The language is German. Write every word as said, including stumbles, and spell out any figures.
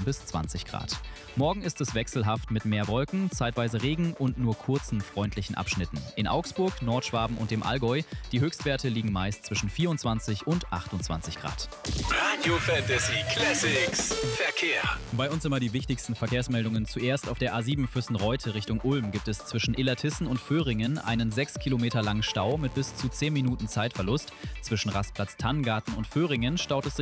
bis zwanzig Grad. Morgen ist es wechselhaft mit mehr Wolken, zeitweise Regen und nur kurzen freundlichen Abschnitten. In Augsburg, Nordschwaben und dem Allgäu, die Höchstwerte liegen meist zwischen vierundzwanzig und achtundzwanzig Grad. Radio Fantasy Classics Verkehr. Bei uns immer die wichtigsten Verkehrsmeldungen. Zuerst auf der A sieben Füssen-Reute Richtung Ulm gibt es zwischen Illertissen und Föhringen einen sechs Kilometer langen Stau mit bis zu zehn Minuten Zeitverlust. Zwischen Rastplatz Tannengarten und Föhringen staut es sich